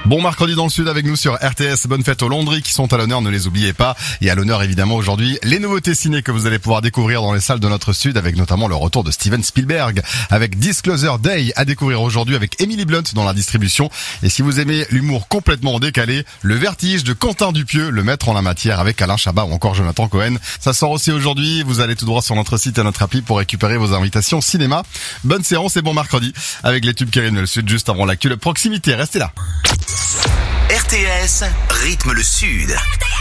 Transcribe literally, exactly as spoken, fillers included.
Bon mercredi dans le Sud avec nous sur R T S. Bonne fête aux Landry qui sont à l'honneur, ne les oubliez pas. Et à l'honneur évidemment aujourd'hui les nouveautés ciné que vous allez pouvoir découvrir dans les salles de notre Sud, avec notamment le retour de Steven Spielberg avec Disclosure Day à découvrir aujourd'hui avec Emily Blunt dans la distribution. Et si vous aimez l'humour complètement décalé, Le Vertige de Quentin Dupieux, le maître en la matière avec Alain Chabat ou encore Jonathan Cohen. Ça sort aussi aujourd'hui. Vous allez tout droit sur notre site et notre appli pour récupérer vos invitations cinéma. Bonne séance et bon mercredi avec les tubes qui arrivent dans le Sud juste avant l'actu de proximité. Restez là. R T S rythme le Sud.